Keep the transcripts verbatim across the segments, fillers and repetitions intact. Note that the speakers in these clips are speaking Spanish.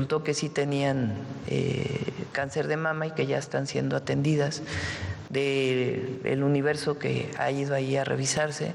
resultó que sí tenían eh, cáncer de mama y que ya están siendo atendidas del universo que ha ido ahí a revisarse.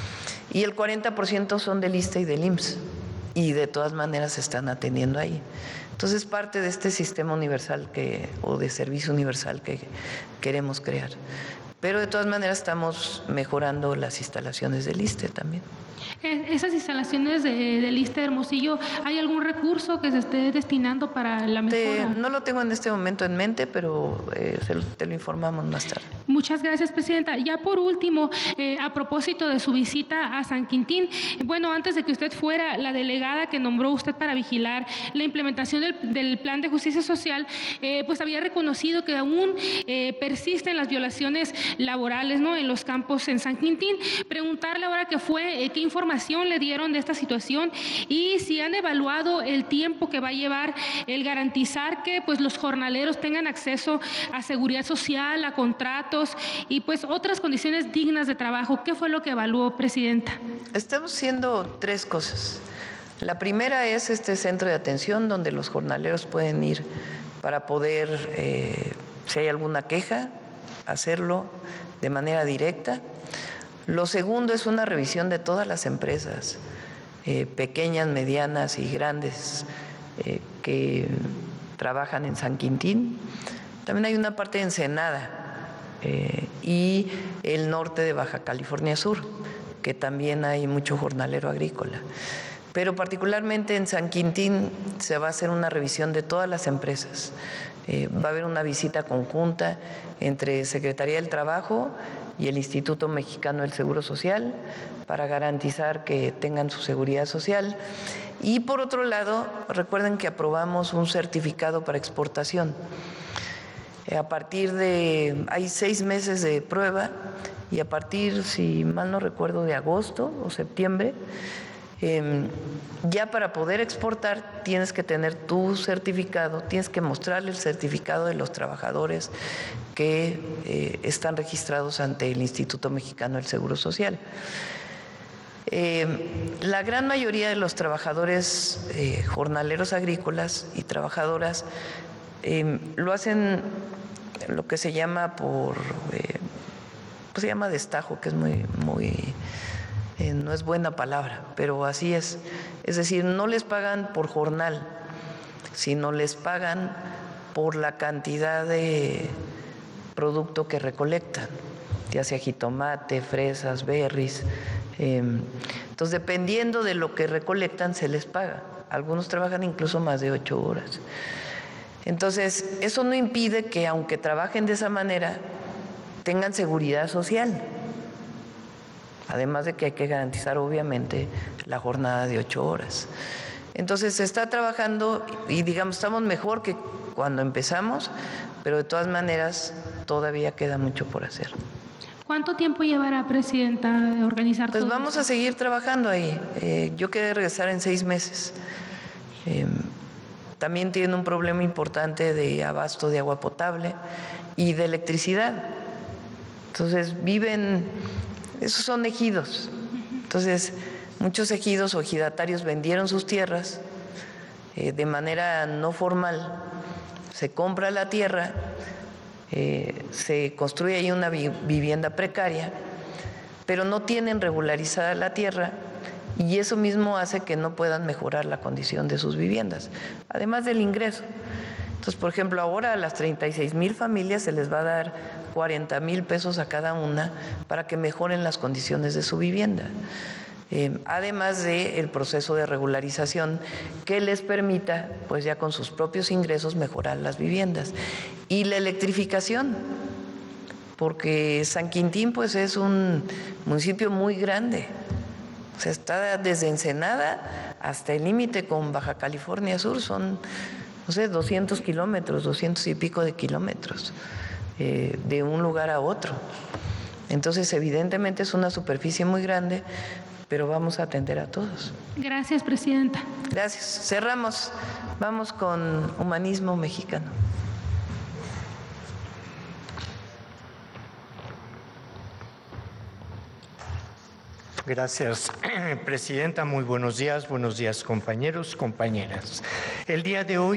Y el cuarenta por ciento son del ISSSTE y del I M S S, y de todas maneras se están atendiendo ahí. Entonces, parte de este sistema universal que, o de servicio universal que queremos crear. Pero de todas maneras estamos mejorando las instalaciones del ISSSTE también. Esas instalaciones de, del ISSSTE de Hermosillo, ¿hay algún recurso que se esté destinando para la mejora? Te, no lo tengo en este momento en mente, pero eh, te, te lo informamos más tarde. Muchas gracias, presidenta. Ya por último, eh, a propósito de su visita a San Quintín, bueno, antes de que usted fuera la delegada que nombró usted para vigilar la implementación del, del Plan de Justicia Social, eh, pues había reconocido que aún eh, persisten las violaciones laborales, ¿no?, en los campos en San Quintín. Preguntarle ahora que fue, eh, qué información le dieron de esta situación y si han evaluado el tiempo que va a llevar el garantizar que pues los jornaleros tengan acceso a seguridad social, a contratos y pues otras condiciones dignas de trabajo. ¿Qué fue lo que evaluó, presidenta? Estamos haciendo tres cosas. La primera es este centro de atención donde los jornaleros pueden ir para poder, eh, si hay alguna queja, hacerlo de manera directa. Lo segundo es una revisión de todas las empresas, eh, pequeñas, medianas y grandes, eh, que trabajan en San Quintín. También hay una parte de Ensenada eh, y el norte de Baja California Sur, que también hay mucho jornalero agrícola. Pero particularmente en San Quintín se va a hacer una revisión de todas las empresas. Eh, va a haber una visita conjunta entre Secretaría del Trabajo y el Instituto Mexicano del Seguro Social para garantizar que tengan su seguridad social. Y por otro lado, recuerden que aprobamos un certificado para exportación. Eh, a partir de, hay seis meses de prueba y a partir, si mal no recuerdo, de agosto o septiembre, Eh, ya para poder exportar tienes que tener tu certificado, tienes que mostrarle el certificado de los trabajadores que eh, están registrados ante el Instituto Mexicano del Seguro Social. Eh, la gran mayoría de los trabajadores eh, jornaleros agrícolas y trabajadoras eh, lo hacen lo que se llama por, eh, pues se llama destajo, que es muy, muy Eh, no es buena palabra, pero así es. Es decir, no les pagan por jornal, sino les pagan por la cantidad de producto que recolectan, ya sea jitomate, fresas, berries. Eh, entonces, dependiendo de lo que recolectan, se les paga. Algunos trabajan incluso más de ocho horas. Entonces, eso no impide que, aunque trabajen de esa manera, tengan seguridad social. Además de que hay que garantizar, obviamente, la jornada de ocho horas. Entonces, se está trabajando y, digamos, estamos mejor que cuando empezamos, pero de todas maneras todavía queda mucho por hacer. ¿Cuánto tiempo llevará, presidenta, organizar todo? Pues vamos esto? a seguir trabajando ahí. Eh, yo quedé regresar en seis meses. Eh, también tienen un problema importante de abasto de agua potable y de electricidad. Entonces, viven... Esos son ejidos. Entonces, muchos ejidos o ejidatarios vendieron sus tierras eh, de manera no formal. Se compra la tierra, eh, se construye ahí una vi vivienda precaria, pero no tienen regularizada la tierra y eso mismo hace que no puedan mejorar la condición de sus viviendas, además del ingreso. Entonces, por ejemplo, ahora a las treinta y seis mil familias se les va a dar cuarenta mil pesos a cada una para que mejoren las condiciones de su vivienda. Eh, además del proceso de regularización que les permita, pues ya con sus propios ingresos, mejorar las viviendas. Y la electrificación, porque San Quintín pues es un municipio muy grande. O sea, está desde Ensenada hasta el límite con Baja California Sur, son, no sé, doscientos kilómetros, doscientos y pico de kilómetros, eh, de un lugar a otro. Entonces, evidentemente es una superficie muy grande, pero vamos a atender a todos. Gracias, presidenta. Gracias. Cerramos. Vamos con Humanismo Mexicano. Gracias, Presidenta. Muy buenos días, buenos días, compañeros, compañeras. El día de hoy